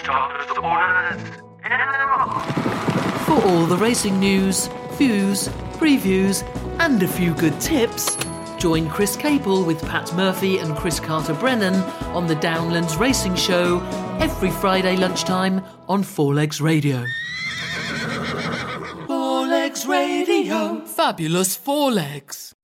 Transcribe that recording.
Doctor's orders. For all the racing news, views, previews, and a few good tips, join Chris Capel with Pat Murphy and Chris Carter-Brennan on the Downlands Racing Show every Friday lunchtime on Four Legs Radio. Four Legs Radio. Fabulous Four Legs.